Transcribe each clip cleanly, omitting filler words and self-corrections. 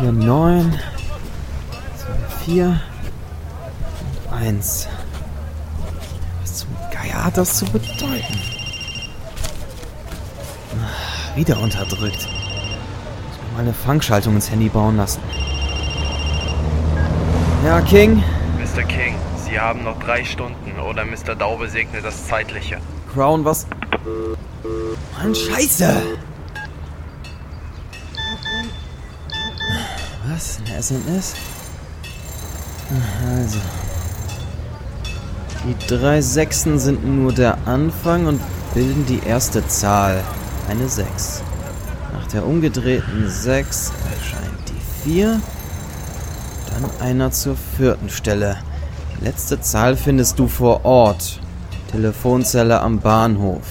Hier 9, 4, 1. Was zum Geier hat das zu bedeuten? Wieder unterdrückt. Ich muss mal eine Fangschaltung ins Handy bauen lassen. Ja, King? Mr. King, Sie haben noch 3 Stunden oder Mr. Daube segnet das Zeitliche. Crown, was? Mann, Scheiße! Was? Eine SMS? Also. Die 3 Sechsen sind nur der Anfang und bilden die erste Zahl. Eine 6. Nach der umgedrehten 6 erscheint die 4. Dann einer zur 4. Stelle. Die letzte Zahl findest du vor Ort. Telefonzelle am Bahnhof.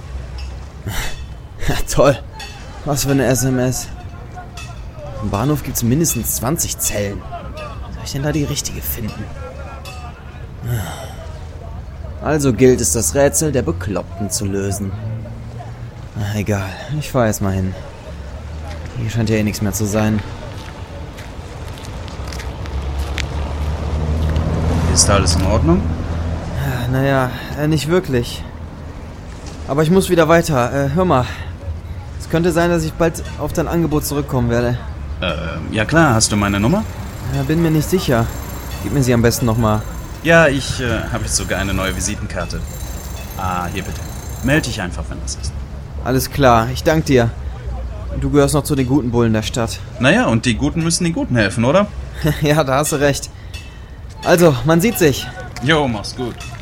Ja, toll. Was für eine SMS. Am Bahnhof gibt es mindestens 20 Zellen. Soll ich denn da die richtige finden? Also gilt es, das Rätsel der Bekloppten zu lösen. Egal, ich fahr jetzt mal hin. Hier scheint ja eh nichts mehr zu sein. Ist alles in Ordnung? Naja, nicht wirklich. Aber ich muss wieder weiter. Hör mal. Es könnte sein, dass ich bald auf dein Angebot zurückkommen werde. Ja klar. Hast du meine Nummer? Bin mir nicht sicher. Gib mir sie am besten nochmal. Ja, ich habe jetzt sogar eine neue Visitenkarte. Hier bitte. Meld dich einfach, wenn das ist. Alles klar, ich danke dir. Du gehörst noch zu den guten Bullen der Stadt. Naja, und die Guten müssen den Guten helfen, oder? Ja, da hast du recht. Also, man sieht sich. Jo, mach's gut.